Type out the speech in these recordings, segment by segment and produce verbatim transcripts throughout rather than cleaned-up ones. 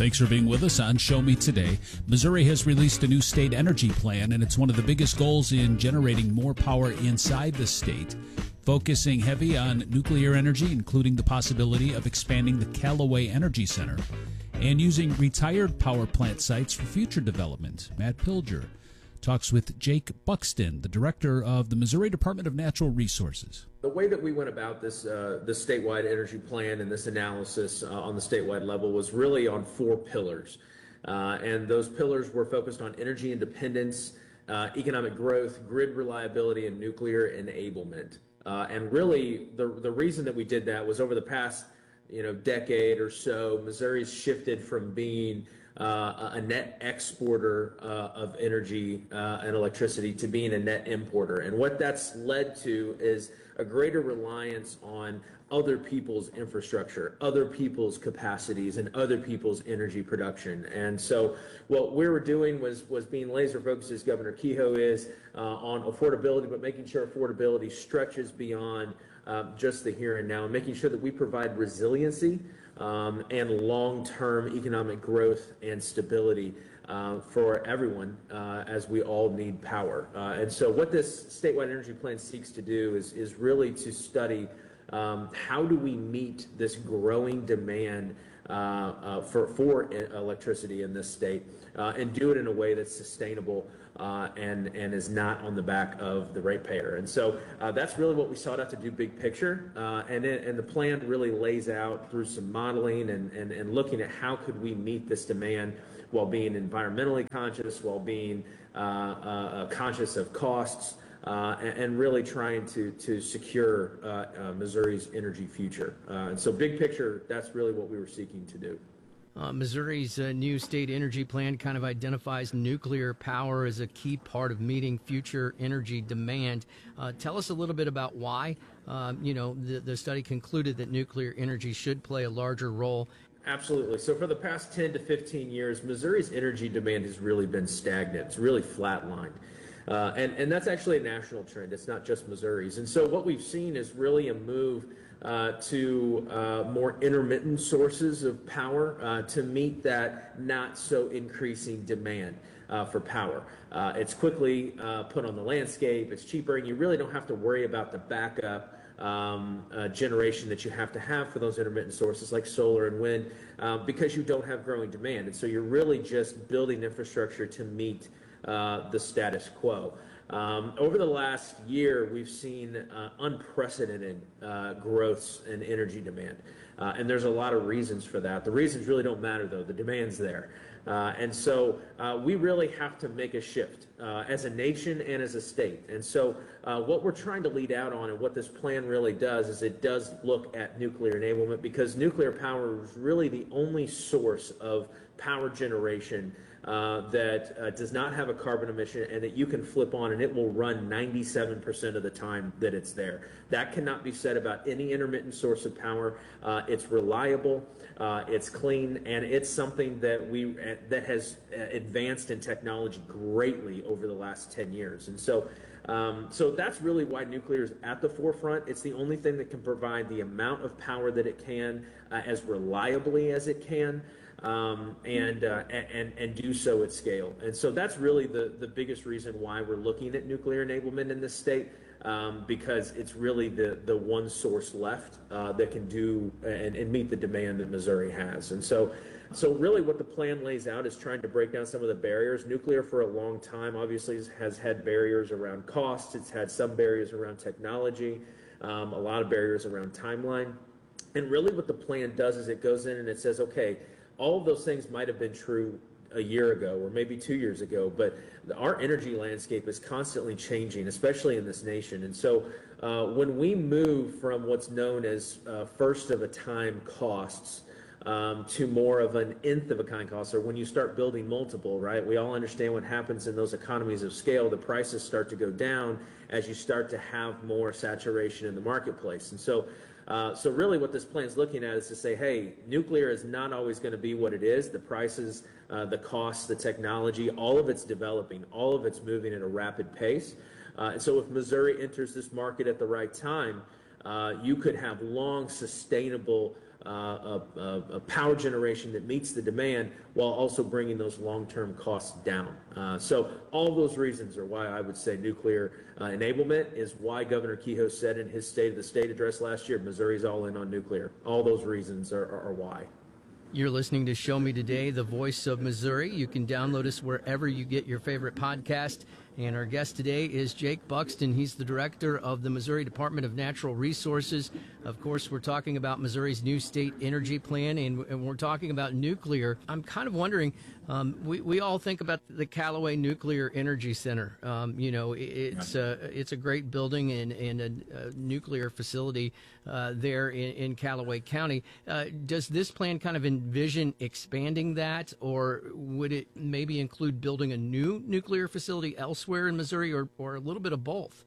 Thanks for being with us on Show Me Today. Missouri has released a new state energy plan, and it's one of the biggest goals in generating more power inside the state, focusing heavy on nuclear energy, including the possibility of expanding the Callaway Energy Center and using retired power plant sites for future development. Matt Pilger talks with Jake Buxton, the director of the Missouri Department of Natural Resources. The way that we went about this uh, this statewide energy plan and this analysis uh, on the statewide level was really on four pillars. Uh, and those pillars were focused on energy independence, uh, economic growth, grid reliability, and nuclear enablement. Uh, and really, the, the reason that we did that was over the past you know, decade or so, Missouri's shifted from being uh, a net exporter uh, of energy uh, and electricity to being a net importer. And what that's led to is a greater reliance on other people's infrastructure, other people's capacities, and other people's energy production. And so what we were doing was, was being laser focused, as Governor Kehoe is, uh, on affordability, but making sure affordability stretches beyond uh, just the here and now, and making sure that we provide resiliency um, and long-term economic growth and stability uh, for everyone uh, as we all need power. Uh, and so what this statewide energy plan seeks to do is, is really to study Um, how do we meet this growing demand uh, uh, for, for electricity in this state uh, and do it in a way that's sustainable uh, and, and is not on the back of the ratepayer. And so uh, that's really what we sought out to do big picture. Uh, and, it, and the plan really lays out through some modeling and, and, and looking at how could we meet this demand while being environmentally conscious, while being uh, uh, conscious of costs, Uh, and, and really trying to, to secure uh, uh, Missouri's energy future. Uh, and so big picture, that's really what we were seeking to do. Uh, Missouri's uh, new state energy plan kind of identifies nuclear power as a key part of meeting future energy demand. Uh, tell us a little bit about why, um, you know, the, the study concluded that nuclear energy should play a larger role. Absolutely. So for the past ten to fifteen years, Missouri's energy demand has really been stagnant. It's really flatlined. Uh, and, and that's actually a national trend. It's not just Missouri's. And so what we've seen is really a move uh, to uh, more intermittent sources of power uh, to meet that not so increasing demand uh, for power. Uh, it's quickly uh, put on the landscape. It's cheaper, and you really don't have to worry about the backup Um, uh, generation that you have to have for those intermittent sources like solar and wind uh, because you don't have growing demand. And so you're really just building infrastructure to meet uh, the status quo. Um, over the last year, we've seen uh, unprecedented uh, growths in energy demand. Uh, and there's a lot of reasons for that. The reasons really don't matter, though. The demand's there. Uh, and so uh, we really have to make a shift uh, as a nation and as a state. And so uh, what we're trying to lead out on and what this plan really does is it does look at nuclear enablement, because nuclear power is really the only source of power generation uh, that uh, does not have a carbon emission and that you can flip on and it will run ninety-seven percent of the time that it's there. That cannot be said about any intermittent source of power. Uh, it's reliable, uh, it's clean, and it's something that we uh, that has advanced in technology greatly over the last ten years. And so Um, so that's really why nuclear is at the forefront. It's the only thing that can provide the amount of power that it can uh, as reliably as it can. Um, and, uh, and and do so at scale. And so that's really the, the biggest reason why we're looking at nuclear enablement in this state, um, because it's really the, the one source left uh, that can do and, and meet the demand that Missouri has. And so, so really what the plan lays out is trying to break down some of the barriers. Nuclear for a long time obviously has had barriers around cost. It's had some barriers around technology, um, a lot of barriers around timeline. And really what the plan does is it goes in and it says, okay, all of those things might have been true a year ago or maybe two years ago, but our energy landscape is constantly changing, especially in this nation. And so uh, when we move from what's known as uh, first of a time costs um, to more of an nth of a kind cost, or when you start building multiple, right? We all understand what happens in those economies of scale. The prices start to go down as you start to have more saturation in the marketplace. And so Uh, so really what this plan is looking at is to say, hey, nuclear is not always going to be what it is. The prices, uh, the costs, the technology, all of it's developing, all of it's moving at a rapid pace. Uh, and so if Missouri enters this market at the right time, uh, you could have long, sustainable uh, a, a power generation that meets the demand while also bringing those long-term costs down. Uh, so all those reasons are why I would say nuclear uh, enablement is why Governor Kehoe said in his State of the State address last year, Missouri's all in on nuclear. All those reasons are, are, are why. You're listening to Show Me Today, the voice of Missouri. You can download us wherever you get your favorite podcast. And our guest today is Jake Buxton. He's the director of the Missouri Department of Natural Resources. Of course, we're talking about Missouri's new state energy plan, and, and we're talking about nuclear. I'm kind of wondering, um, we, we all think about the Callaway Nuclear Energy Center. Um, you know, it, it's, a, it's a great building and, and a, a nuclear facility uh, there in, in Callaway County. Uh, does this plan kind of envision expanding that, or would it maybe include building a new nuclear facility elsewhere? Elsewhere in Missouri, or, or a little bit of both?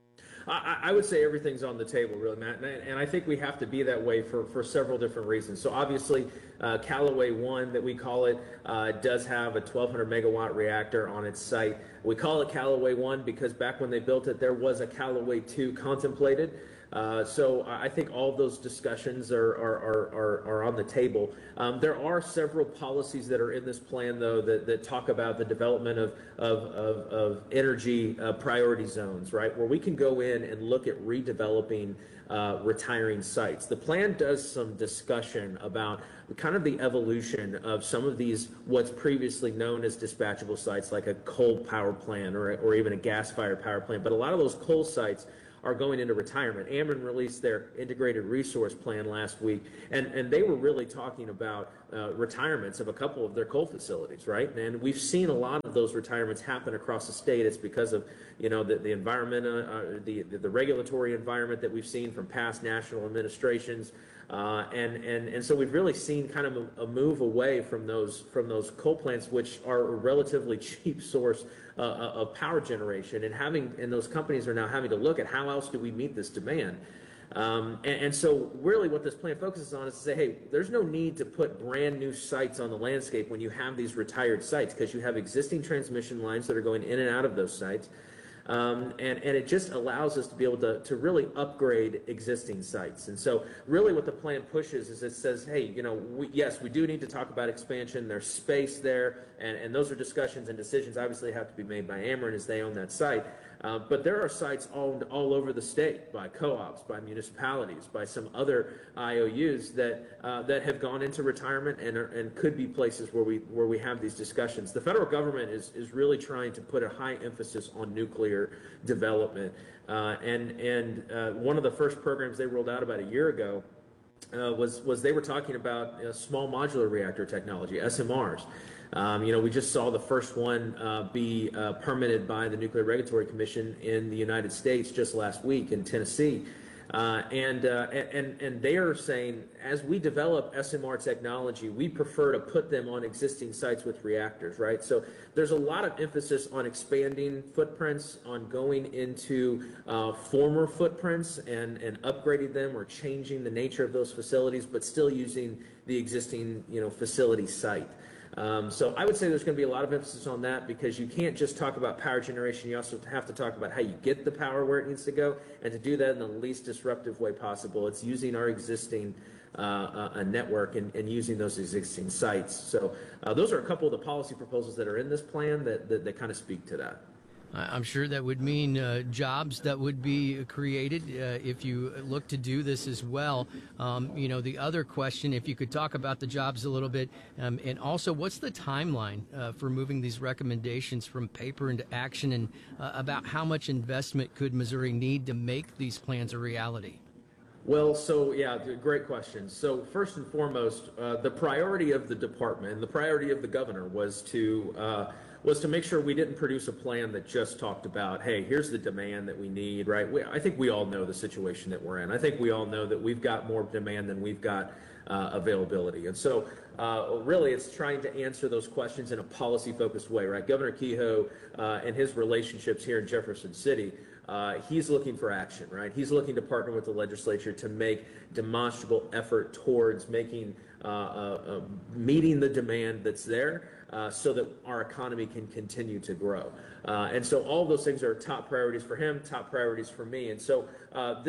I, I would say everything's on the table, really, Matt, and, and I think we have to be that way for, for several different reasons. So obviously, uh, Callaway One, that we call it, uh, does have a twelve hundred megawatt reactor on its site. We call it Callaway One because back when they built it, there was a Callaway Two contemplated. Uh, so I think all of those discussions are, are, are, are, are on the table. Um, there are several policies that are in this plan, though, that, that talk about the development of, of, of, of energy uh, priority zones, right, where we can go in and look at redeveloping uh, retiring sites. The plan does some discussion about kind of the evolution of some of these what's previously known as dispatchable sites, like a coal power plant or, or even a gas-fired power plant. But a lot of those coal sites are going into retirement. Ameren released their integrated resource plan last week, and, and they were really talking about uh, retirements of a couple of their coal facilities, right? And we've seen a lot of those retirements happen across the state. It's because of, you know, the, the environment, uh, the, the, the regulatory environment that we've seen from past national administrations. Uh, and, and, and so we've really seen kind of a, a move away from those, from those coal plants, which are a relatively cheap source uh, of power generation. And having, and those companies are now having to look at how else do we meet this demand. Um, and, and so really what this plan focuses on is to say, hey, there's no need to put brand new sites on the landscape when you have these retired sites, because you have existing transmission lines that are going in and out of those sites. Um, and, and it just allows us to be able to, to really upgrade existing sites. And so really what the plan pushes is it says, hey, you know, we, yes, we do need to talk about expansion. There's space there, and, and those are discussions and decisions obviously have to be made by Ameren as they own that site. Uh, but there are sites owned all over the state by co-ops, by municipalities, by some other I O Us that uh, that have gone into retirement and are, and could be places where we where we have these discussions. The federal government is is really trying to put a high emphasis on nuclear development, uh, and and uh, one of the first programs they rolled out about a year ago uh, was was they were talking about uh, small modular reactor technology, S M Rs. Um, you know, we just saw the first one uh, be uh, permitted by the Nuclear Regulatory Commission in the United States just last week in Tennessee. Uh, and, uh, and, and they are saying, as we develop S M R technology, we prefer to put them on existing sites with reactors, right? So there's a lot of emphasis on expanding footprints, on going into uh, former footprints and, and upgrading them or changing the nature of those facilities, but still using the existing, you know, facility site. Um, so I would say there's going to be a lot of emphasis on that, because you can't just talk about power generation. You also have to talk about how you get the power where it needs to go, and to do that in the least disruptive way possible. It's using our existing uh, uh, network and, and using those existing sites. So uh, those are a couple of the policy proposals that are in this plan that, that, that kind of speak to that. I'm sure that would mean uh, jobs that would be created uh, if you look to do this as well. Um, you know, the other question, if you could talk about the jobs a little bit, um, and also what's the timeline uh, for moving these recommendations from paper into action, and uh, about how much investment could Missouri need to make these plans a reality? Well, so yeah, great question. So first and foremost, uh, the priority of the department and the priority of the governor was to uh, was to make sure we didn't produce a plan that just talked about, hey, here's the demand that we need, right? We, I think we all know the situation that we're in. I think we all know that we've got more demand than we've got uh, availability. And so uh, really it's trying to answer those questions in a policy-focused way, right? Governor Kehoe uh, and his relationships here in Jefferson City, Uh, he's looking for action, right? He's looking to partner with the legislature to make demonstrable effort towards making, uh, uh, uh, meeting the demand that's there uh, so that our economy can continue to grow. Uh, and so all those things are top priorities for him, top priorities for me. And so uh, this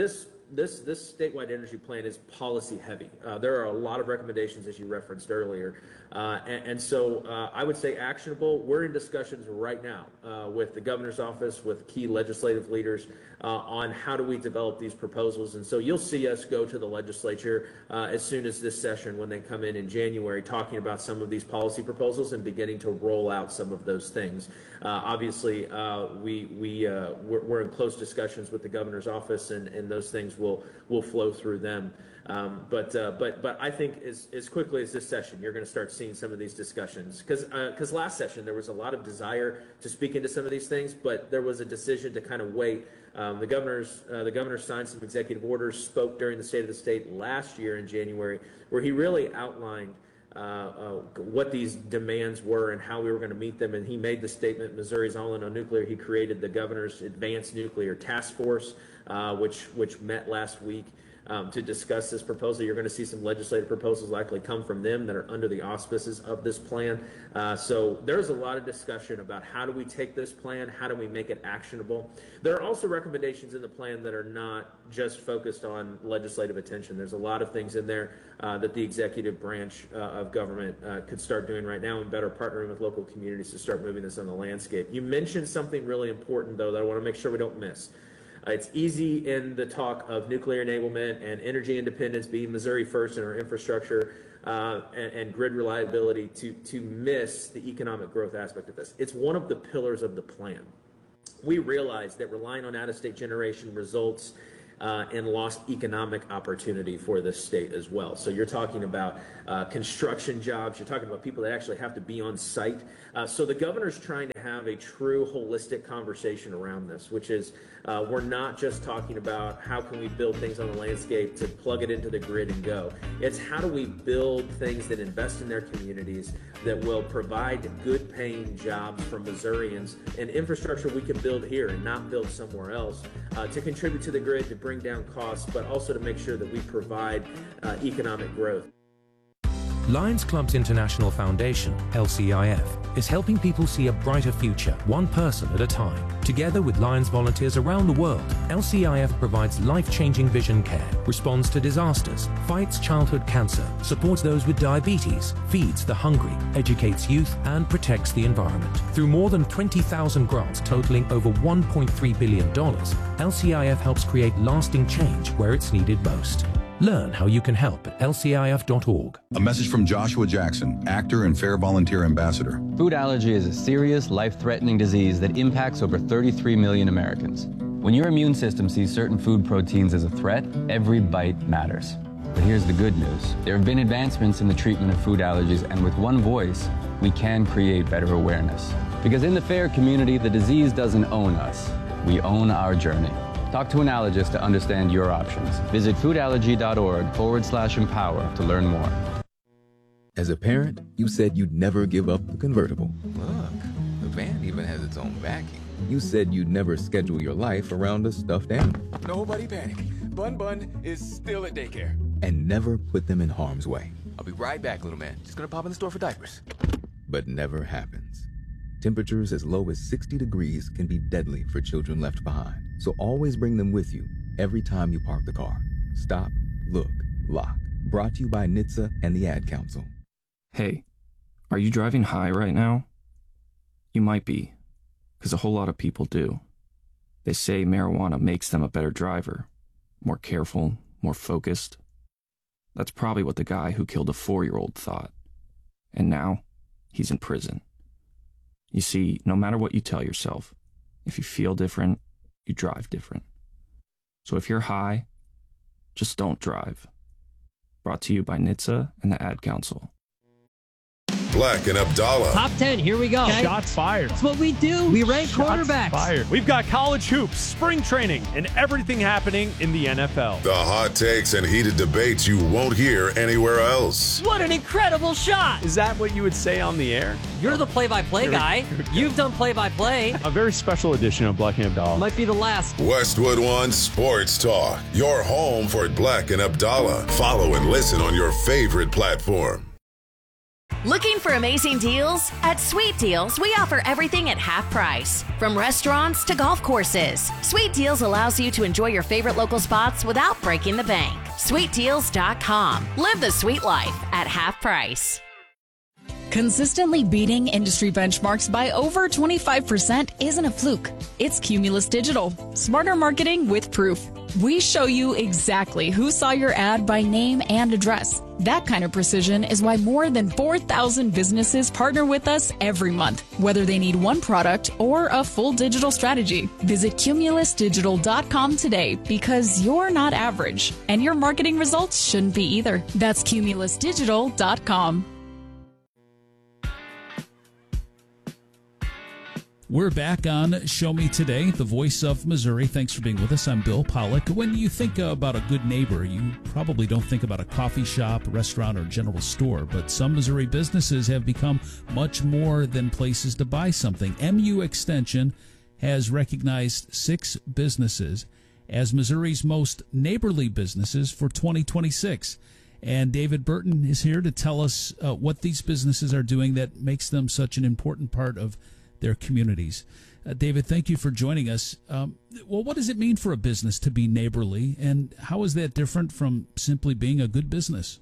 this this statewide energy plan is policy heavy. Uh, there are a lot of recommendations, as you referenced earlier, uh, and, and so uh, I would say actionable. We're in discussions right now uh, with the governor's office, with key legislative leaders uh, on how do we develop these proposals. And so you'll see us go to the legislature uh, as soon as this session, when they come in in January, talking about some of these policy proposals and beginning to roll out some of those things. Uh, obviously, uh, we we uh, we're, we're in close discussions with the governor's office, and, and those things will will flow through them. Um, but uh, but but I think as as quickly as this session, you're going to start seeing some of these discussions, because because uh, last session there was a lot of desire to speak into some of these things, but there was a decision to kind of wait. Um, the governor's uh, the governor signed some executive orders, spoke during the State of the State last year in January, where he really outlined Uh, uh, what these demands were and how we were going to meet them. And he made the statement, Missouri's all in on nuclear. He created the governor's Advanced Nuclear Task Force, uh, which which met last week um, to discuss this proposal. You're going to see some legislative proposals likely come from them that are under the auspices of this plan. Uh, so there's a lot of discussion about how do we take this plan, how do we make it actionable. There are also recommendations in the plan that are not just focused on legislative attention. There's a lot of things in there uh, that the executive branch uh, of government uh, could start doing right now, and better partnering with local communities to start moving this on the landscape. You mentioned something really important, though, that I want to make sure we don't miss. Uh, it's easy in the talk of nuclear enablement and energy independence, being Missouri first in our infrastructure uh, and, and grid reliability, to, to miss the economic growth aspect of this. It's one of the pillars of the plan. We realize that relying on out-of-state generation results Uh, and lost economic opportunity for this state as well. So you're talking about uh, construction jobs, you're talking about people that actually have to be on site. Uh, so the governor's trying to have a true holistic conversation around this, which is uh, we're not just talking about how can we build things on the landscape to plug it into the grid and go. It's how do we build things that invest in their communities, that will provide good paying jobs for Missourians, and infrastructure we can build here and not build somewhere else uh, to contribute to the grid, to bring down costs, but also to make sure that we provide uh, economic growth. Lions Clubs International Foundation, L C I F, is helping people see a brighter future, one person at a time. Together with Lions volunteers around the world, L C I F provides life-changing vision care, responds to disasters, fights childhood cancer, supports those with diabetes, feeds the hungry, educates youth, and protects the environment. Through more than twenty thousand grants totaling over one point three billion dollars, L C I F helps create lasting change where it's needed most. Learn how you can help at L C I F dot org. A message from Joshua Jackson, actor and Fair Volunteer Ambassador. Food allergy is a serious, life-threatening disease that impacts over thirty-three million Americans. When your immune system sees certain food proteins as a threat, every bite matters. But here's the good news. There have been advancements in the treatment of food allergies, and with one voice, we can create better awareness. Because in the FAIR community, the disease doesn't own us. We own our journey. Talk to an allergist to understand your options. Visit foodallergy.org forward slash empower to learn more. As a parent, you said you'd never give up the convertible. Look, the van even has its own backing. You said you'd never schedule your life around a stuffed animal. Nobody panic. Bun Bun is still at daycare. And never put them in harm's way. I'll be right back, little man. Just gonna pop in the store for diapers. But never happens. Temperatures as low as sixty degrees can be deadly for children left behind. So always bring them with you every time you park the car. Stop, look, lock. Brought to you by N H T S A and the Ad Council. Hey, are you driving high right now? You might be, because a whole lot of people do. They say marijuana makes them a better driver, more careful, more focused. That's probably what the guy who killed a four-year-old thought. And now, he's in prison. You see, no matter what you tell yourself, if you feel different, you drive different. So if you're high, just don't drive. Brought to you by N H T S A and the Ad Council. Black and Abdallah. Top ten, here we go. Okay. Shots fired. That's what we do. We rank Shots quarterbacks. Fired. We've got college hoops, spring training, and everything happening in the N F L. The hot takes and heated debates you won't hear anywhere else. What an incredible shot. Is that what you would say on the air? You're the play-by-play guy. You've done play-by-play. A very special edition of Black and Abdallah. Might be the last. Westwood One Sports Talk. Your home for Black and Abdallah. Follow and listen on your favorite platform. Looking for amazing deals? At Sweet Deals, we offer everything at half price. From restaurants to golf courses, Sweet Deals allows you to enjoy your favorite local spots without breaking the bank. sweet deals dot com. Live the sweet life at half price. Consistently beating industry benchmarks by over twenty-five percent isn't a fluke. It's Cumulus Digital. Smarter marketing with proof. We show you exactly who saw your ad by name and address. That kind of precision is why more than four thousand businesses partner with us every month, whether they need one product or a full digital strategy. Visit cumulus digital dot com today because you're not average, and your marketing results shouldn't be either. That's cumulus digital dot com. We're back on Show Me Today, the voice of Missouri. Thanks for being with us. I'm Bill Pollock. When you think about a good neighbor, you probably don't think about a coffee shop, restaurant, or general store. But some Missouri businesses have become much more than places to buy something. M U Extension has recognized six businesses as Missouri's most neighborly businesses for twenty twenty-six. And David Burton is here to tell us uh, what these businesses are doing that makes them such an important part of their communities. Uh, David, thank you for joining us. Um, well, what does it mean for a business to be neighborly, and how is that different from simply being a good business?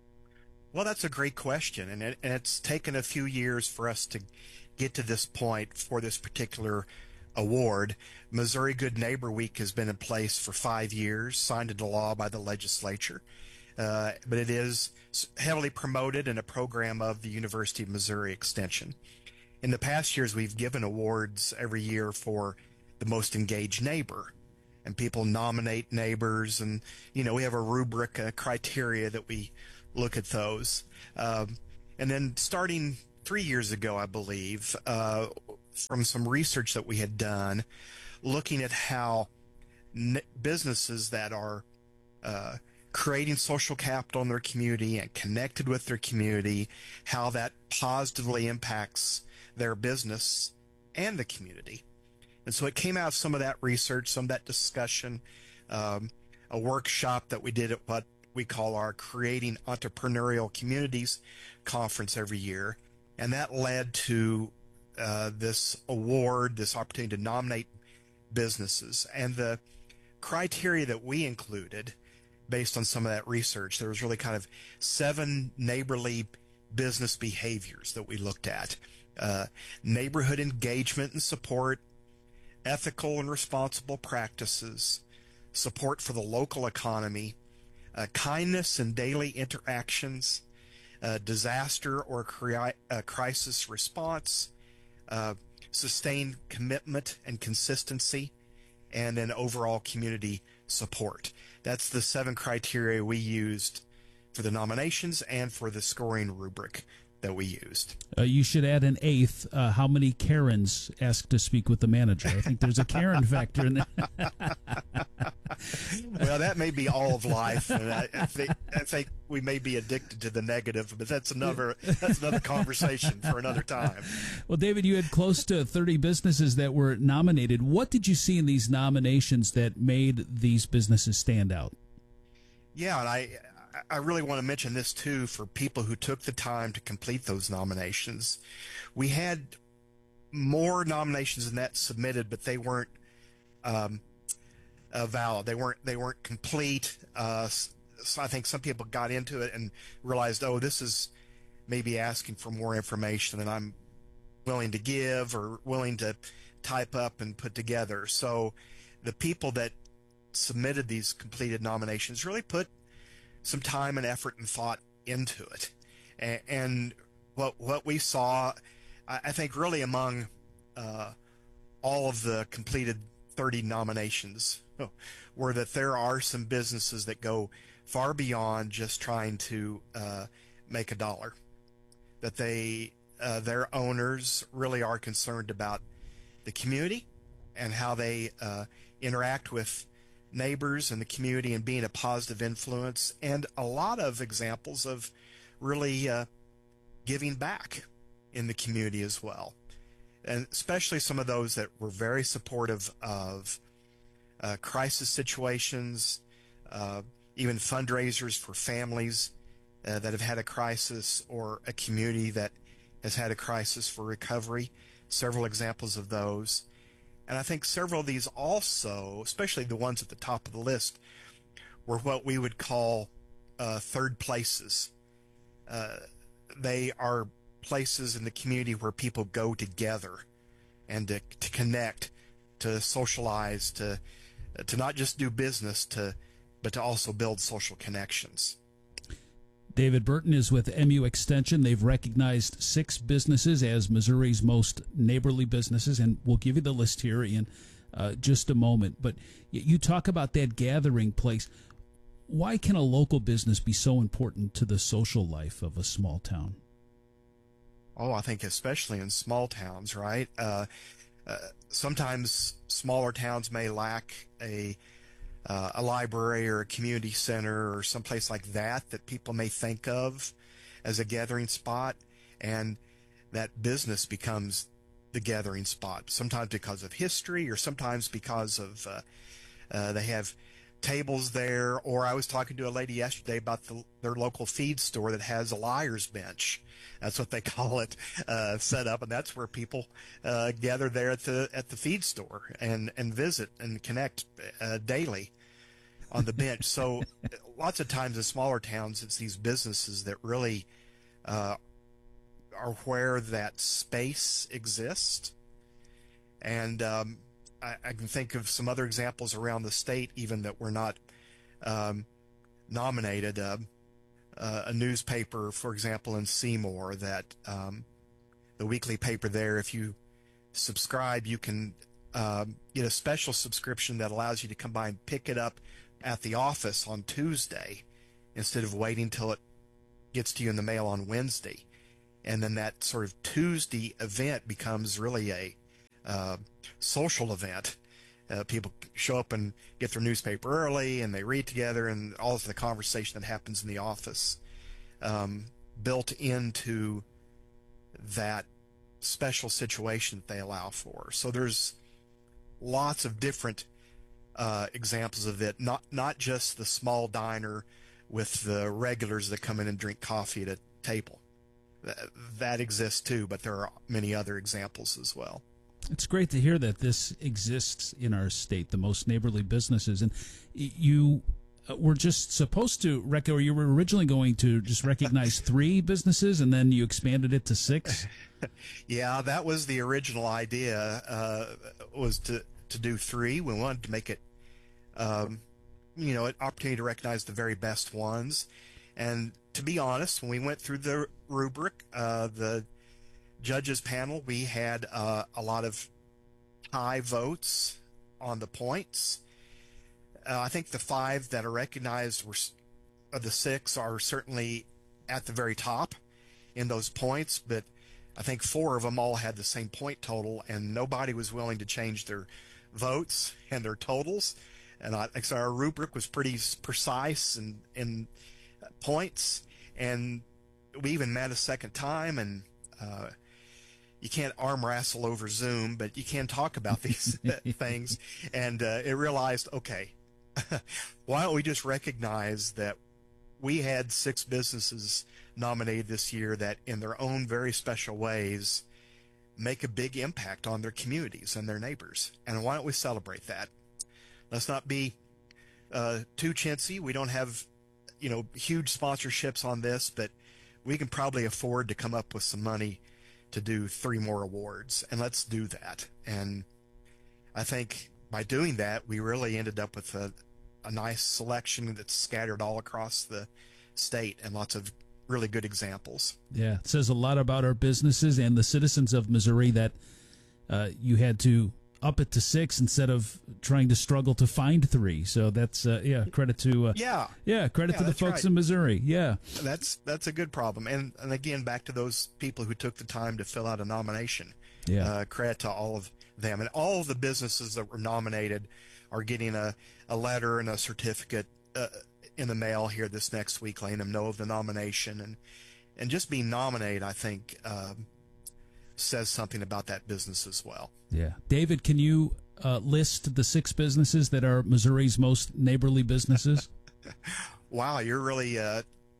Well, that's a great question, and, it, and it's taken a few years for us to get to this point for this particular award. Missouri Good Neighbor Week has been in place for five years, signed into law by the legislature, uh, but it is heavily promoted in a program of the University of Missouri Extension. In the past years, we've given awards every year for the most engaged neighbor, and people nominate neighbors, and, you know, we have a rubric, a criteria that we look at those. Um, and then starting three years ago, I believe, uh, from some research that we had done, looking at how n- businesses that are uh, creating social capital in their community and connected with their community, how that positively impacts their business and the community. And so it came out of some of that research, some of that discussion, um, a workshop that we did at what we call our Creating Entrepreneurial Communities conference every year. And that led to uh, this award, this opportunity to nominate businesses. And the criteria that we included based on some of that research, there was really kind of seven neighborly business behaviors that we looked at. Uh, neighborhood engagement and support, ethical and responsible practices, support for the local economy, uh, kindness in daily interactions, uh, disaster or cri- uh, crisis response, uh, sustained commitment and consistency, and then overall community support. That's the seven criteria we used for the nominations and for the scoring rubric that we used. Uh, you should add an eighth. Uh, how many Karens asked to speak with the manager? I think there's a Karen factor in there. Well, that may be all of life, and I, I think I think we may be addicted to the negative, but that's another that's another conversation for another time. Well, David, you had close to thirty businesses that were nominated. What did you see in these nominations that made these businesses stand out? Yeah, and I. I really want to mention this, too, for people who took the time to complete those nominations. We had more nominations than that submitted, but they weren't um, uh, valid. They weren't they weren't complete. Uh, so I think some people got into it and realized, oh, this is maybe asking for more information than I'm willing to give or willing to type up and put together. So the people that submitted these completed nominations really put some time and effort and thought into it. And, and what what we saw, I think really among uh, all of the completed thirty nominations, were that there are some businesses that go far beyond just trying to uh, make a dollar. That they, uh, their owners really are concerned about the community and how they uh, interact with neighbors and the community and being a positive influence, and a lot of examples of really uh, giving back in the community as well. And especially some of those that were very supportive of uh, crisis situations, uh, even fundraisers for families uh, that have had a crisis, or a community that has had a crisis for recovery. Several examples of those. And I think several of these also, especially the ones at the top of the list, were what we would call uh, third places. Uh, they are places in the community where people go together and to, to connect, to socialize, to to not just do business, to but to also build social connections. David Burton is with M U Extension. They've recognized six businesses as Missouri's most neighborly businesses, and we'll give you the list here in uh, just a moment. But you talk about that gathering place. Why can a local business be so important to the social life of a small town? Oh, I think especially in small towns, right? Uh, uh, sometimes smaller towns may lack a Uh, a library or a community center or someplace like that that people may think of as a gathering spot, and that business becomes the gathering spot, sometimes because of history or sometimes because of uh, uh, they have tables there. Or I was talking to a lady yesterday about the, their local feed store that has a liar's bench. That's what they call it, uh, set up, and that's where people uh, gather there at the at the feed store and and visit and connect uh, daily on the bench. So lots of times in smaller towns, it's these businesses that really uh, are where that space exists. And um, I, I can think of some other examples around the state, even that were not um, nominated. Uh, Uh, a newspaper, for example, in Seymour, that um, the weekly paper there, if you subscribe, you can um, get a special subscription that allows you to come by and pick it up at the office on Tuesday instead of waiting till it gets to you in the mail on Wednesday. And then that sort of Tuesday event becomes really a uh, social event. Uh, people show up and get their newspaper early, and they read together, and all of the conversation that happens in the office um, built into that special situation that they allow for. So there's lots of different uh, examples of it, not not just the small diner with the regulars that come in and drink coffee at a table. That, that exists too, but there are many other examples as well. It's great to hear that this exists in our state, the most neighborly businesses. And you were just supposed to, rec- or you were originally going to just recognize three businesses, and then you expanded it to six? Yeah, that was the original idea, uh, was to, to do three. We wanted to make it, um, you know, an opportunity to recognize the very best ones. And to be honest, when we went through the rubric, uh, the judges panel, we had uh, a lot of high votes on the points. Uh, I think the five that are recognized were, of the six, are certainly at the very top in those points, but I think four of them all had the same point total, and nobody was willing to change their votes and their totals. And I, so our rubric was pretty precise in, in points, and we even met a second time, and uh, you can't arm wrestle over Zoom, but you can talk about these things. And uh, it realized, okay, why don't we just recognize that we had six businesses nominated this year that in their own very special ways make a big impact on their communities and their neighbors. And why don't we celebrate that? Let's not be uh, too chintzy. We don't have, you know, huge sponsorships on this, but we can probably afford to come up with some money to do three more awards, and let's do that. And I think by doing that, we really ended up with a, a nice selection that's scattered all across the state, and lots of really good examples. Yeah, it says a lot about our businesses and the citizens of Missouri that uh, you had to up it to six instead of trying to struggle to find three. So that's uh, yeah, credit to uh, yeah, yeah, credit yeah, to the folks right. in Missouri. Yeah, that's that's a good problem. And and again, back to those people who took the time to fill out a nomination. Yeah, uh, credit to all of them, and all of the businesses that were nominated are getting a a letter and a certificate uh, in the mail here this next week, letting them know of the nomination. And and just being nominated, I think, uh, says something about that business as well. Yeah. David, can you uh, list the six businesses that are Missouri's most neighborly businesses? Wow, you're really uh,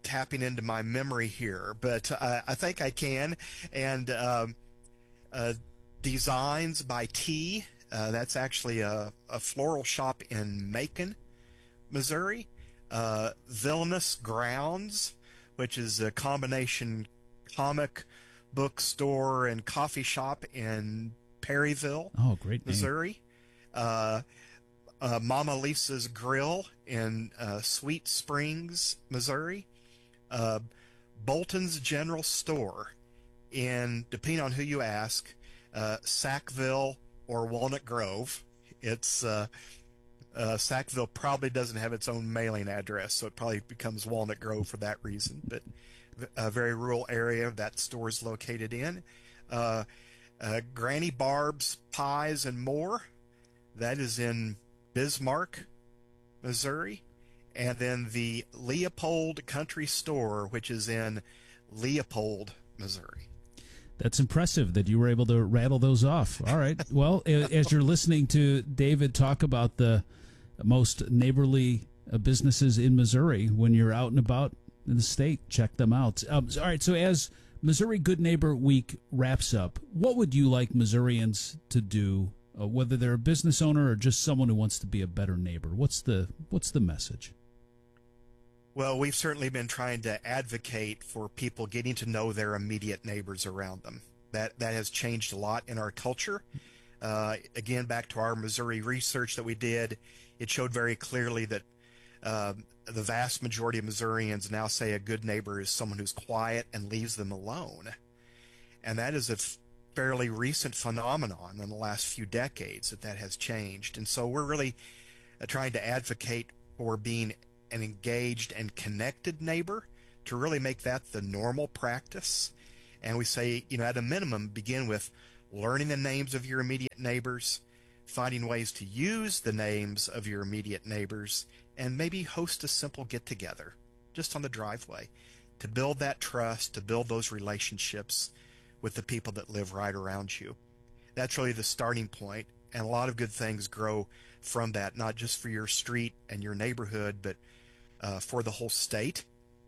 tapping into my memory here, but uh, I think I can. And um, uh, Designs by T, uh, that's actually a, a floral shop in Macon, Missouri. Uh, Villainous Grounds, which is a combination comic book store and coffee shop in Perryville, oh, great name. Missouri. Uh, uh, Mama Lisa's Grill in uh, Sweet Springs, Missouri. Uh, Bolton's General Store in, depending on who you ask, uh, Sackville or Walnut Grove. It's uh, uh, Sackville probably doesn't have its own mailing address, so it probably becomes Walnut Grove for that reason. But a very rural area that store is located in. Uh, uh, Granny Barb's Pies and More, that is in Bismarck, Missouri. And then the Leopold Country Store, which is in Leopold, Missouri. That's impressive that you were able to rattle those off. All right. Well, as you're listening to David talk about the most neighborly businesses in Missouri, when you're out and about in the state, check them out. Um, all right. So as Missouri Good Neighbor Week wraps up, what would you like Missourians to do, uh, whether they're a business owner or just someone who wants to be a better neighbor? What's the what's the message? Well, we've certainly been trying to advocate for people getting to know their immediate neighbors around them. That that has changed a lot in our culture. Uh, again, back to our Missouri research that we did, it showed very clearly that uh, the vast majority of Missourians now say a good neighbor is someone who's quiet and leaves them alone. And that is a fairly recent phenomenon in the last few decades that that has changed. And so we're really uh, trying to advocate for being an engaged and connected neighbor to really make that the normal practice. And we say, you know, at a minimum, begin with learning the names of your immediate neighbors, finding ways to use the names of your immediate neighbors, and maybe host a simple get-together just on the driveway to build that trust, to build those relationships with the people that live right around you. That's really the starting point, and a lot of good things grow from that, not just for your street and your neighborhood, but uh, for the whole state.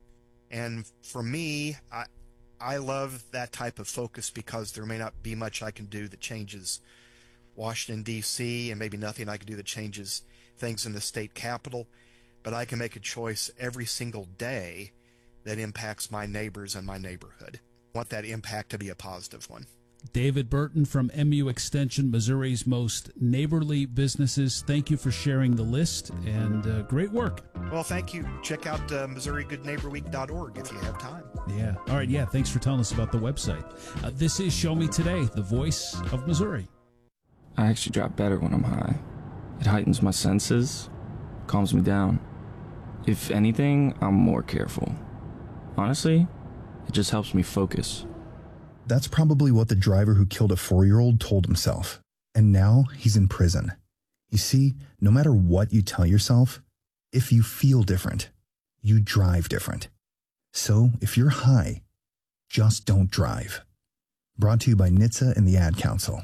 And for me, I, I love that type of focus because there may not be much I can do that changes Washington, D C, and maybe nothing I can do that changes things in the state capitol, but I can make a choice every single day that impacts my neighbors and my neighborhood. I want that impact to be a positive one. David Burton from M U Extension, Missouri's most neighborly businesses. Thank you for sharing the list, and uh, great work. Well, thank you. Check out uh, Missouri Good Neighbor Week dot org if you have time. Yeah. All right. Yeah. Thanks for telling us about the website. Uh, this is Show Me Today, the voice of Missouri. I actually drive better when I'm high. It heightens my senses, calms me down. If anything, I'm more careful. Honestly, it just helps me focus. That's probably what the driver who killed a four-year-old told himself. And now he's in prison. You see, no matter what you tell yourself, if you feel different, you drive different. So if you're high, just don't drive. Brought to you by N H T S A and the Ad Council.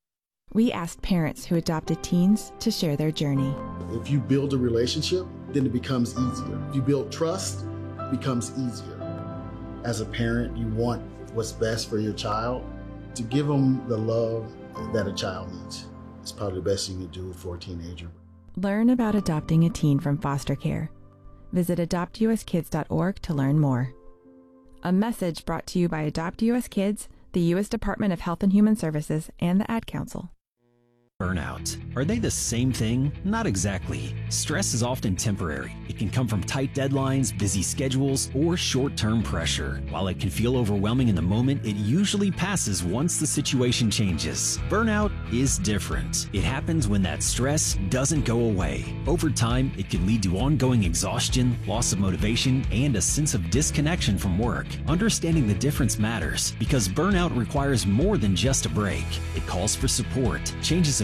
We asked parents who adopted teens to share their journey. If you build a relationship, then it becomes easier. If you build trust, it becomes easier. As a parent, you want what's best for your child. To give them the love that a child needs. It's probably the best you can do for a teenager. Learn about adopting a teen from foster care. Visit adopt U S kids dot org to learn more. A message brought to you by Adopt U S Kids, the U S Department of Health and Human Services, and the Ad Council. Burnout. Are they the same thing? Not exactly. Stress is often temporary. It can come from tight deadlines, busy schedules, or short-term pressure. While it can feel overwhelming in the moment, it usually passes once the situation changes. Burnout is different. It happens when that stress doesn't go away. Over time, it can lead to ongoing exhaustion, loss of motivation, and a sense of disconnection from work. Understanding the difference matters because burnout requires more than just a break. It calls for support, changes in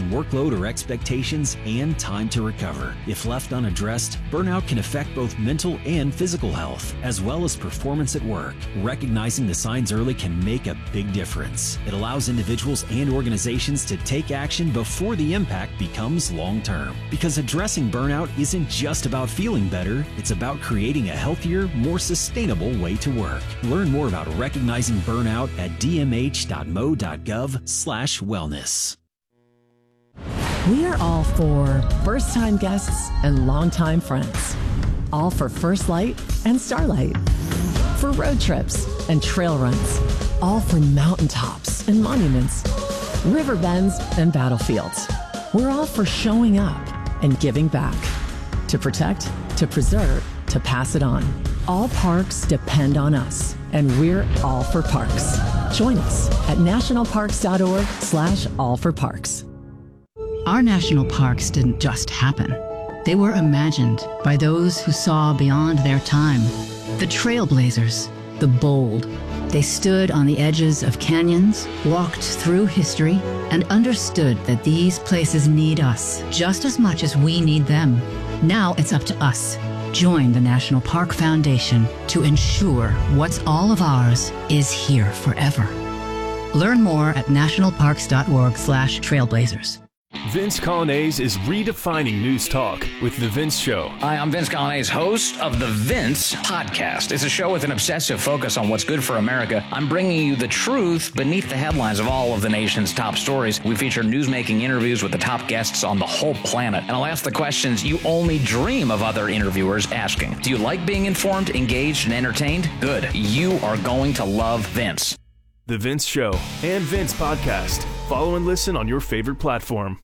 in workload or expectations, and time to recover. If left unaddressed, burnout can affect both mental and physical health, as well as performance at work. Recognizing the signs early can make a big difference. It allows individuals and organizations to take action before the impact becomes long-term. Because addressing burnout isn't just about feeling better, it's about creating a healthier, more sustainable way to work. Learn more about recognizing burnout at d m h dot m o dot gov slash wellness. We are all for first-time guests and longtime friends. All for First Light and Starlight. For road trips and trail runs. All for mountaintops and monuments, river bends and battlefields. We're all for showing up and giving back. To protect, to preserve, to pass it on. All parks depend on us, and we're all for parks. Join us at nationalparks.org slash all for parks. Our national parks didn't just happen. They were imagined by those who saw beyond their time. The trailblazers, the bold. They stood on the edges of canyons, walked through history, and understood that these places need us just as much as we need them. Now it's up to us. Join the National Park Foundation to ensure what's all of ours is here forever. Learn more at nationalparks.org slash trailblazers. Vince Colonnese is redefining news talk with The Vince Show. Hi, I'm Vince Colonnese, host of The Vince Podcast. It's a show with an obsessive focus on what's good for America. I'm bringing you the truth beneath the headlines of all of the nation's top stories. We feature newsmaking interviews with the top guests on the whole planet. And I'll ask the questions you only dream of other interviewers asking. Do you like being informed, engaged, and entertained? Good. You are going to love Vince. The Vince Show and Vince Podcast. Follow and listen on your favorite platform.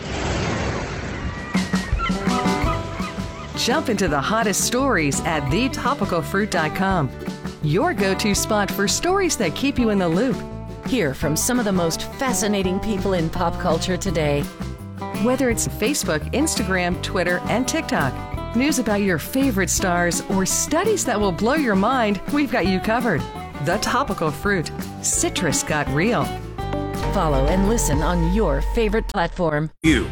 Jump into the hottest stories at the topical fruit dot com. Your go-to spot for stories that keep you in the loop. Hear from some of the most fascinating people in pop culture today. Whether it's Facebook, Instagram, Twitter, and TikTok, news about your favorite stars, or studies that will blow your mind, we've got you covered. The Topical Fruit. Citrus got real. Follow and listen on your favorite platform. You.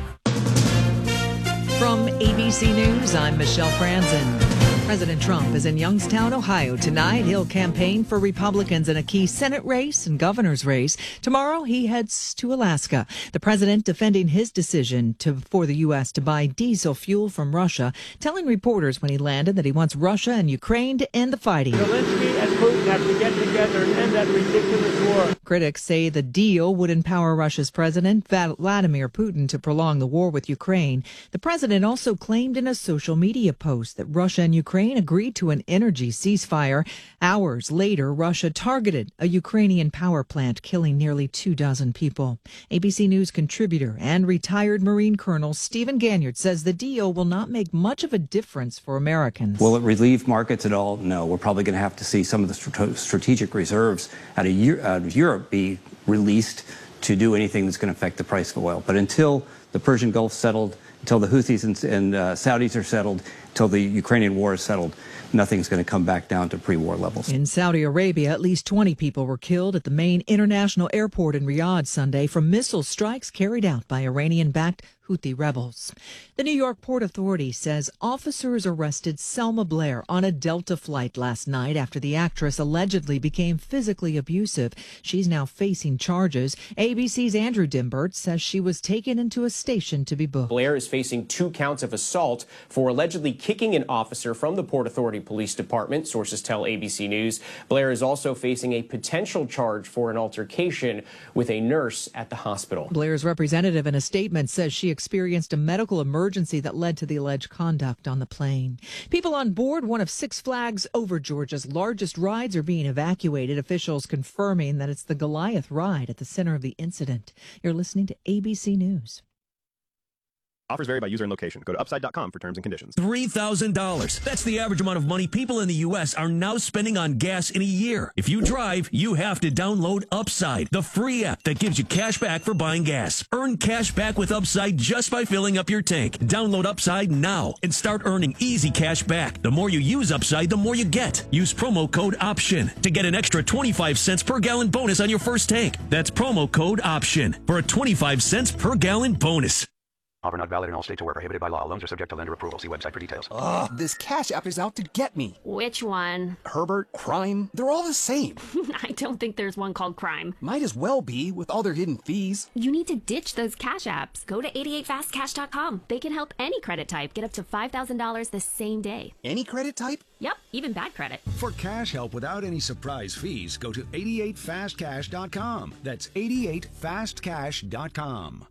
From A B C News, I'm Michelle Franzen. President Trump is in Youngstown, Ohio tonight. He'll campaign for Republicans in a key Senate race and governor's race. Tomorrow, he heads to Alaska. The president defending his decision to, for the U S to buy diesel fuel from Russia, telling reporters when he landed that he wants Russia and Ukraine to end the fighting. Zelensky and Putin have to get together and end that ridiculous war. Critics say the deal would empower Russia's president, Vladimir Putin, to prolong the war with Ukraine. The president also claimed in a social media post that Russia and Ukraine Ukraine agreed to an energy ceasefire. Hours later, Russia targeted a Ukrainian power plant, killing nearly two dozen people. A B C News contributor and retired Marine Colonel Stephen Ganyard says the deal will not make much of a difference for Americans. Will it relieve markets at all? No. We're probably going to have to see some of the st- strategic reserves out of, out of Europe be released to do anything that's going to affect the price of oil. But until the Persian Gulf settled, until the Houthis and, and uh, Saudis are settled, until the Ukrainian war is settled, nothing's going to come back down to pre-war levels. In Saudi Arabia, at least twenty people were killed at the main international airport in Riyadh Sunday from missile strikes carried out by Iranian-backed Houthi rebels. The New York Port Authority says officers arrested Selma Blair on a Delta flight last night after the actress allegedly became physically abusive. She's now facing charges. A B C's Andrew Dimbert says she was taken into a station to be booked. Blair is facing two counts of assault for allegedly kicking an officer from the Port Authority Police Department, sources tell A B C News. Blair is also facing a potential charge for an altercation with a nurse at the hospital. Blair's representative in a statement says she experienced a medical emergency that led to the alleged conduct on the plane. People on board one of Six Flags Over Georgia's largest rides are being evacuated, officials confirming that it's the Goliath ride at the center of the incident. You're listening to A B C News. Offers vary by user and location. Go to upside dot com for terms and conditions. three thousand dollars. That's the average amount of money people in the U S are now spending on gas in a year. If you drive, you have to download Upside, the free app that gives you cash back for buying gas. Earn cash back with Upside just by filling up your tank. Download Upside now and start earning easy cash back. The more you use Upside, the more you get. Use promo code OPTION to get an extra twenty-five cents per gallon bonus on your first tank. That's promo code OPTION for a twenty-five cents per gallon bonus. Offer not valid in all states or where prohibited by law. Loans are subject to lender approval. See website for details. Ugh, this Cash App is out to get me. Which one? Herbert, Crime, they're all the same. I don't think there's one called Crime. Might as well be, with all their hidden fees. You need to ditch those Cash Apps. Go to eighty-eight fast cash dot com. They can help any credit type get up to five thousand dollars the same day. Any credit type? Yep, even bad credit. For cash help without any surprise fees, go to eighty-eight fast cash dot com. That's eighty-eight fast cash dot com.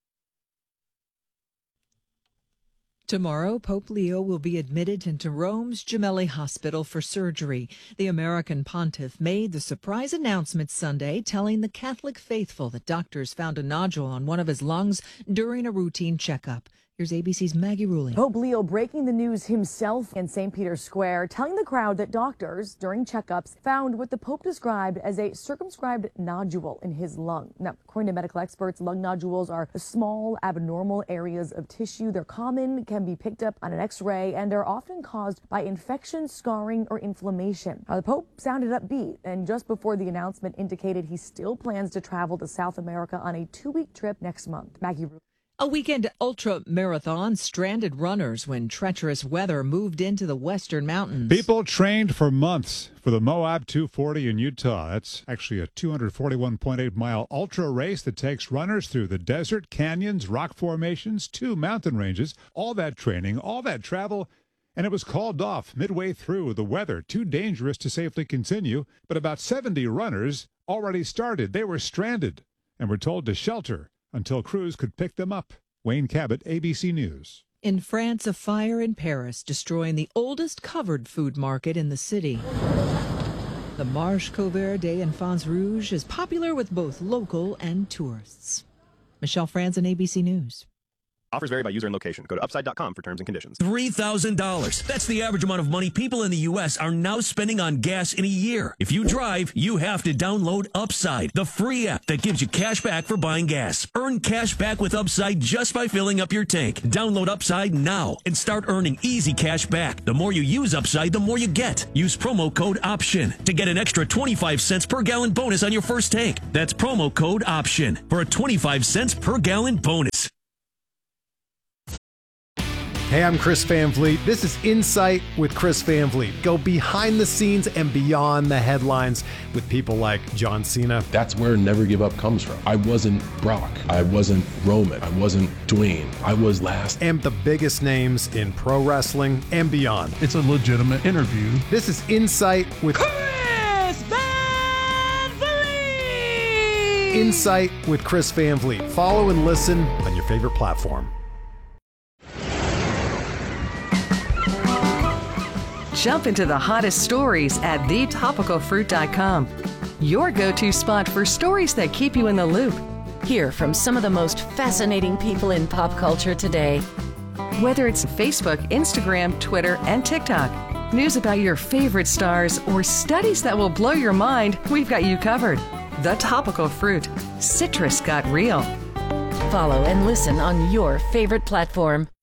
Tomorrow, Pope Leo will be admitted into Rome's Gemelli Hospital for surgery. The American pontiff made the surprise announcement Sunday, telling the Catholic faithful that doctors found a nodule on one of his lungs during a routine checkup. Here's A B C's Maggie Ruling. Pope Leo breaking the news himself in Saint Peter's Square, telling the crowd that doctors, during checkups, found what the Pope described as a circumscribed nodule in his lung. Now, according to medical experts, lung nodules are small, abnormal areas of tissue. They're common, can be picked up on an X-ray, and are often caused by infection, scarring, or inflammation. Now, the Pope sounded upbeat, and just before the announcement indicated he still plans to travel to South America on a two-week trip next month. Maggie Ruling. A weekend ultra-marathon stranded runners when treacherous weather moved into the western mountains. People trained for months for the Moab two forty in Utah. That's actually a two hundred forty-one point eight mile ultra race that takes runners through the desert, canyons, rock formations, two mountain ranges. All that training, all that travel, and it was called off midway through. The weather too dangerous to safely continue, but about seventy runners already started. They were stranded and were told to shelter until crews could pick them up. Wayne Cabot, A B C News. In France, a fire in Paris destroying the oldest covered food market in the city. The Marché Couvert des Enfants Rouges is popular with both local and tourists. Michelle Franzen, A B C News. Offers vary by user and location. Go to upside dot com for terms and conditions. three thousand dollars. That's the average amount of money people in the U S are now spending on gas in a year. If you drive, you have to download Upside, the free app that gives you cash back for buying gas. Earn cash back with Upside just by filling up your tank. Download Upside now and start earning easy cash back. The more you use Upside, the more you get. Use promo code OPTION to get an extra twenty-five cents per gallon bonus on your first tank. That's promo code OPTION for a twenty-five cents per gallon bonus. Hey, I'm Chris Van Vliet. This is Insight with Chris Van Vliet. Go behind the scenes and beyond the headlines with people like John Cena. That's where Never Give Up comes from. I wasn't Brock. I wasn't Roman. I wasn't Dwayne. I was last. And the biggest names in pro wrestling and beyond. It's a legitimate interview. This is Insight with Chris Van Vliet. Insight with Chris Van Vliet. Follow and listen on your favorite platform. Jump into the hottest stories at the topical fruit dot com. Your go-to spot for stories that keep you in the loop. Hear from some of the most fascinating people in pop culture today. Whether it's Facebook, Instagram, Twitter, and TikTok, news about your favorite stars, or studies that will blow your mind, we've got you covered. The Topical Fruit. Citrus got real. Follow and listen on your favorite platform.